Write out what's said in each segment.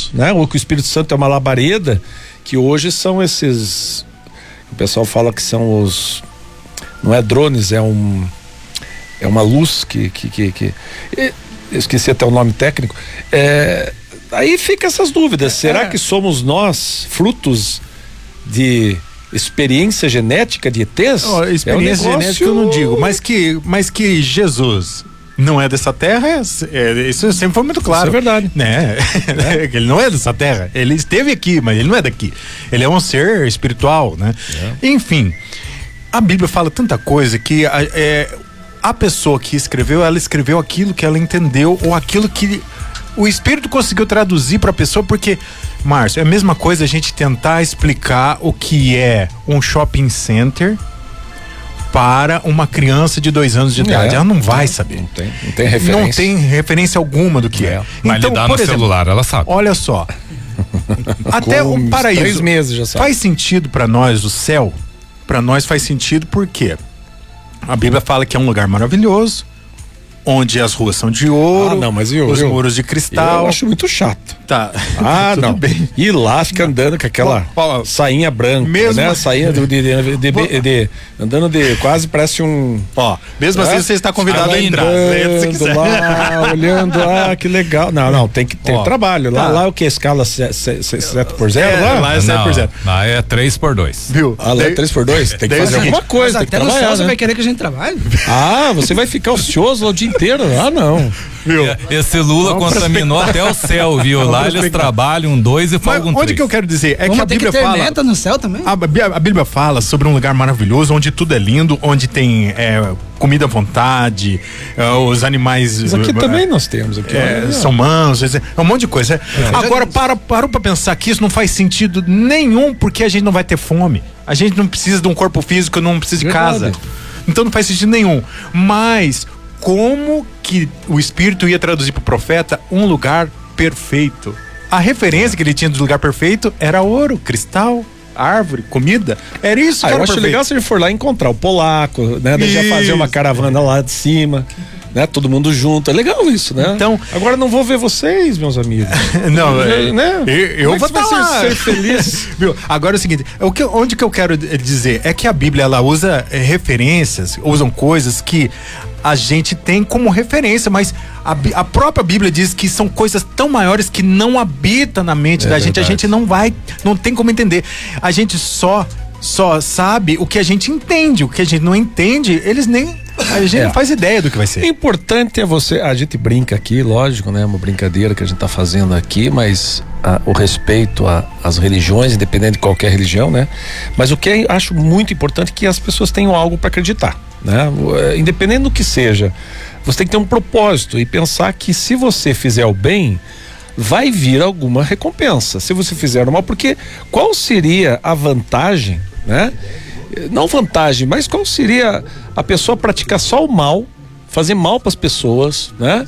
né? Ou que o Espírito Santo é uma labareda, que hoje são esses, o pessoal fala que são os, não é drones, é uma luz que eu esqueci até o nome técnico. Aí fica essas dúvidas, será que somos nós frutos de experiência genética de ETs? Experiência genética eu não digo, mas que Jesus não é dessa terra, isso sempre foi muito claro. Isso é verdade. Né? Ele não é dessa terra, ele esteve aqui, mas ele não é daqui. Ele é um ser espiritual, né? Enfim, a Bíblia fala tanta coisa que a pessoa que escreveu, ela escreveu aquilo que ela entendeu, ou aquilo que o Espírito conseguiu traduzir para a pessoa, porque, Márcio, é a mesma coisa a gente tentar explicar o que é um shopping center para uma criança de 2 anos de idade. Ela não vai saber. Não tem referência. Não tem referência alguma do que é. Mas então, lhe dá por no exemplo, celular, ela sabe. Olha só. Até o paraíso. 3 meses já sabe. Faz sentido para nós o céu? Para nós faz sentido porque a Bíblia fala que é um lugar maravilhoso, onde as ruas são de ouro, os muros de cristal. Eu acho muito chato. Tá. Tudo não. Bem. E lá fica andando com aquela sainha branca, mesmo, né? Sainha andando de quase parece um. Mesmo assim você está convidado a entrar. Se quiser. Lá, olhando, que legal. Não, tem que ter trabalho. Lá o que? Escala 7x0? Lá é 7x0. Lá é 3x2. Viu? Lá é 3x2? Tem que fazer alguma coisa. Mas tem até que trabalhar, você vai querer que a gente trabalhe? Você vai ficar ocioso o dia inteiro? Não. Viu? Esse Lula contaminou até o céu, viu? Lá eles trabalham 2 e folgam 3. Onde que eu quero dizer? É que a Bíblia fala. Meta no céu também? A Bíblia fala sobre um lugar maravilhoso, onde tudo é lindo, onde tem comida à vontade, os animais. Mas aqui também nós temos. Aqui, são mansos, um monte de coisa. Agora, parou pra pensar que isso não faz sentido nenhum, porque a gente não vai ter fome. A gente não precisa de um corpo físico, não precisa de casa. Então não faz sentido nenhum. Mas como que o Espírito ia traduzir para o profeta um lugar perfeito? A referência que ele tinha do lugar perfeito era ouro, cristal, árvore, comida. Era isso que era eu acho perfeito. legal se ele for lá encontrar o polaco, né? Já fazer uma caravana lá de cima, né? Todo mundo junto. É legal isso, né? Então, agora não vou ver vocês, meus amigos. Não, né? Eu vou estar lá. Ser feliz. Viu? Agora é o seguinte, onde que eu quero dizer é que a Bíblia, ela usa referências, usam coisas que a gente tem como referência, mas a própria Bíblia diz que são coisas tão maiores que não habitam na mente da gente. Verdade. A gente não tem como entender. A gente só sabe o que a gente entende. O que a gente não entende, a gente não faz ideia do que vai ser. O importante é a gente brinca aqui, lógico, né? Uma brincadeira que a gente tá fazendo aqui, mas o respeito às religiões, independente de qualquer religião, né? Mas o que eu acho muito importante é que as pessoas tenham algo para acreditar, né? Independente do que seja, você tem que ter um propósito e pensar que se você fizer o bem, vai vir alguma recompensa. Se você fizer o mal, porque qual seria a vantagem, né? Não vantagem, mas qual seria a pessoa praticar só o mal, fazer mal para as pessoas, né?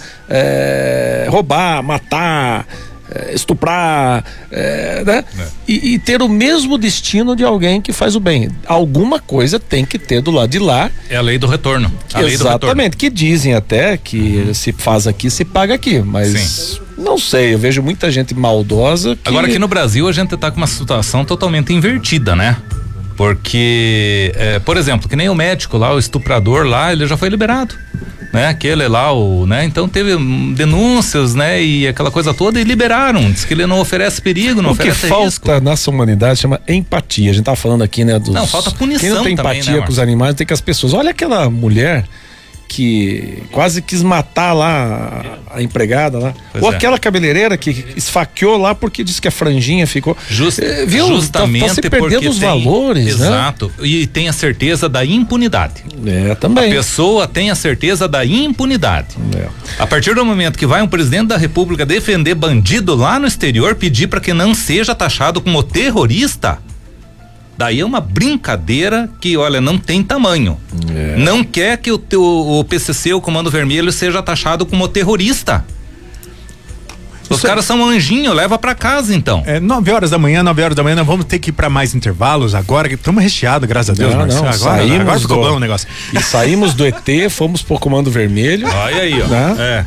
Roubar, matar, estuprar, né? E ter o mesmo destino de alguém que faz o bem. Alguma coisa tem que ter do lado de lá. É a lei do retorno. Exatamente, que dizem até que se faz aqui, se paga aqui, mas não sei, eu vejo muita gente maldosa. Agora aqui no Brasil a gente tá com uma situação totalmente invertida, né? Porque, por exemplo, que nem o médico lá, o estuprador lá, ele já foi liberado, né? Aquele lá, né? Então teve denúncias, né? E aquela coisa toda e liberaram, diz que ele não oferece perigo, não oferece risco. O que falta nessa humanidade chama empatia, a gente tá falando aqui, né? Não, falta punição também, quem não tem empatia, né, com os animais, tem com as pessoas. Olha aquela mulher que quase quis matar lá a empregada lá. Ou aquela cabeleireira que esfaqueou lá porque disse que a franjinha ficou. Viu? Justamente tá se perdendo os valores, exato, né? E tem a certeza da impunidade. Também. A pessoa tem a certeza da impunidade. A partir do momento que vai um presidente da República defender bandido lá no exterior, pedir para que não seja taxado como terrorista, daí é uma brincadeira que, olha, não tem tamanho. Não quer que o PCC, o Comando Vermelho, seja taxado como terrorista. Os caras são anjinho, leva pra casa então. 9 horas da manhã, nós vamos ter que ir pra mais intervalos agora, que estamos recheados, graças a Deus. Agora ficou bom o negócio. E saímos do ET, fomos pro Comando Vermelho. Olha aí, ó. Né?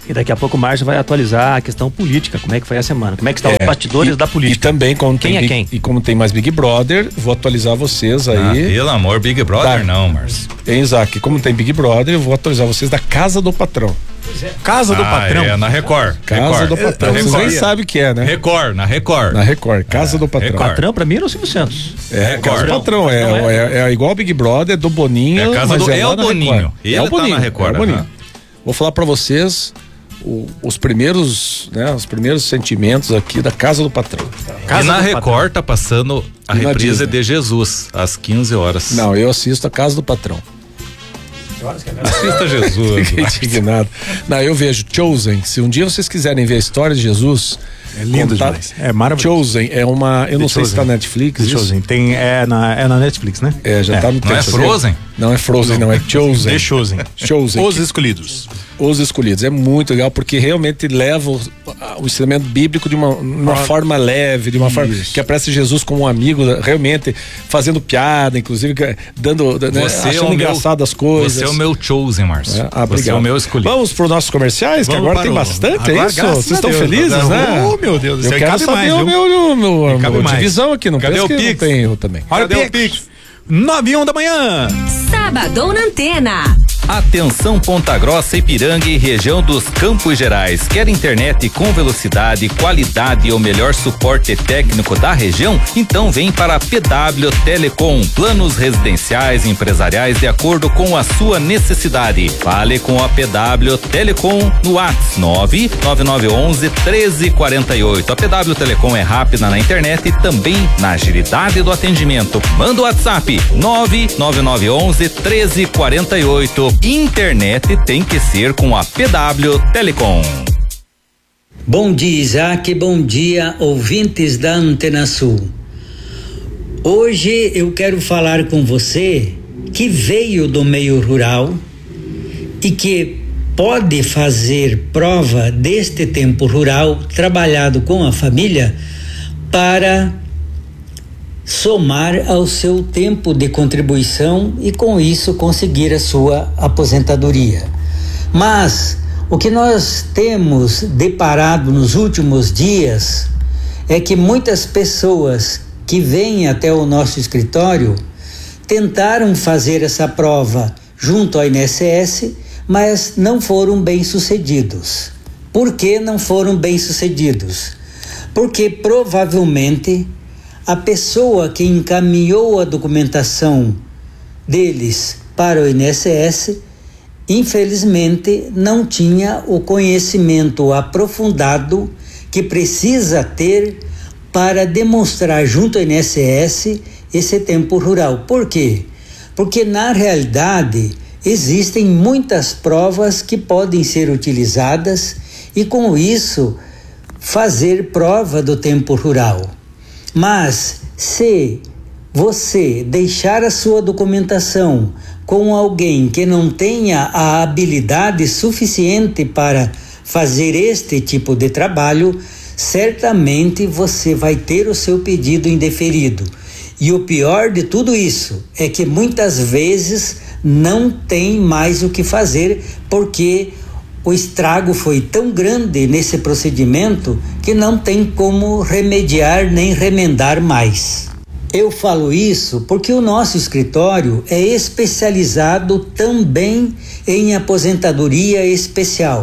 E daqui a pouco o Márcio vai atualizar a questão política, como é que foi a semana, como é que estão os bastidores da política. E também, como tem mais Big Brother, vou atualizar vocês aí. Pelo amor, Big Brother não, Márcio. Isaac, como tem Big Brother, eu vou atualizar vocês da Casa do Patrão. Casa do Patrão? É, na Record. Casa do Patrão, vocês nem sabem o que é, né? Na Record. Na Record, Casa do Patrão. Record. Patrão pra mim era o Silvio Santos. Casa do Patrão, é igual Big Brother, do Boninho. É o Boninho. É o Boninho, tá na Record. É o Boninho. Vou falar pra vocês os primeiros sentimentos aqui da Casa do Patrão. E na Record tá passando a reprise de Jesus, às 15 horas. Não, eu assisto a Casa do Patrão. Assista Jesus. Fiquei indignado. Não, eu vejo Chosen. Se um dia vocês quiserem ver a história de Jesus, é lindo demais. É maravilhoso. Chosen é uma. Eu não sei se tá na Netflix. Chosen. É na Netflix, né? Tá no Não é Frozen? Não é Frozen, não, é Chosen. The Chosen. Chosen. Os Escolhidos. Os Escolhidos. É muito legal porque realmente leva o ensinamento bíblico de uma forma leve, de uma forma que aparece Jesus como um amigo, realmente fazendo piada, inclusive achando engraçado as coisas. Você é o meu Chosen, Márcio. Você é o meu escolhido. Vamos para os nossos comerciais, que agora tem bastante, é isso? Vocês estão felizes, né? Oh, meu Deus do céu. Eu quero saber o meu divisão aqui, não Cadê o Pix? Tem eu também. Olha o Pix. 9h01 da manhã. Sabadão na Antena. Atenção Ponta Grossa, Ipiranga e região dos Campos Gerais. Quer internet com velocidade, qualidade e o melhor suporte técnico da região? Então vem para a PW Telecom. Planos residenciais e empresariais de acordo com a sua necessidade. Fale com a PW Telecom no WhatsApp 99911-1348. A PW Telecom é rápida na internet e também na agilidade do atendimento. Manda o WhatsApp 99911-1348. Internet tem que ser com a PW Telecom. Bom dia, Isaac, bom dia, ouvintes da Antena Sul. Hoje eu quero falar com você que veio do meio rural e que pode fazer prova deste tempo rural trabalhado com a família para somar ao seu tempo de contribuição e com isso conseguir a sua aposentadoria. Mas o que nós temos deparado nos últimos dias é que muitas pessoas que vêm até o nosso escritório tentaram fazer essa prova junto ao INSS, mas não foram bem-sucedidos. Por que não foram bem-sucedidos? Porque provavelmente a pessoa que encaminhou a documentação deles para o INSS, infelizmente, não tinha o conhecimento aprofundado que precisa ter para demonstrar junto ao INSS esse tempo rural. Por quê? Porque, na realidade, existem muitas provas que podem ser utilizadas e, com isso, fazer prova do tempo rural. Mas se você deixar a sua documentação com alguém que não tenha a habilidade suficiente para fazer este tipo de trabalho, certamente você vai ter o seu pedido indeferido. E o pior de tudo isso é que muitas vezes não tem mais o que fazer porque o estrago foi tão grande nesse procedimento que não tem como remediar nem remendar mais. Eu falo isso porque o nosso escritório é especializado também em aposentadoria especial.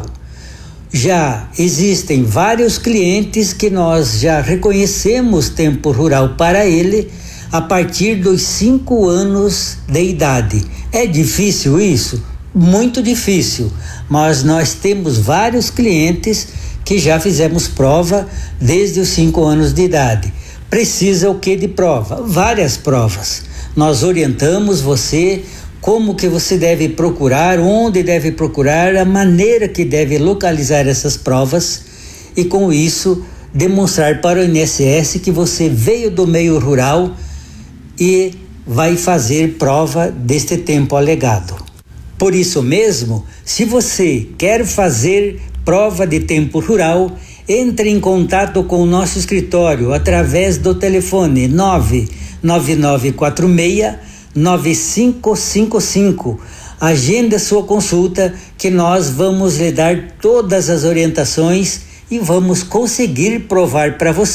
Já existem vários clientes que nós já reconhecemos tempo rural para ele a partir dos 5 anos de idade. É difícil isso? Muito difícil, mas nós temos vários clientes que já fizemos prova desde os 5 anos de idade. Precisa o que de prova? Várias provas. Nós orientamos você como que você deve procurar, onde deve procurar, a maneira que deve localizar essas provas e com isso demonstrar para o INSS que você veio do meio rural e vai fazer prova deste tempo alegado. Por isso mesmo, se você quer fazer prova de tempo rural, entre em contato com o nosso escritório através do telefone 99946-9555. agende a sua consulta, que nós vamos lhe dar todas as orientações e vamos conseguir provar para você